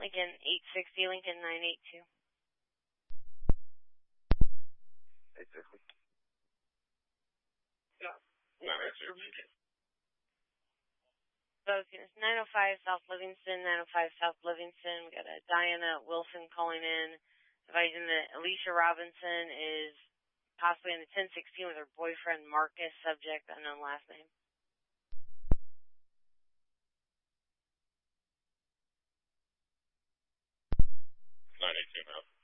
Lincoln 860, Lincoln 982. 860. Yeah. 982. So it's 905 South Livingston, 905 South Livingston. We got a Diana Wilson calling in, advising that Alicia Robinson is possibly in the 1016 with her boyfriend Marcus, subject unknown last name. 982 now.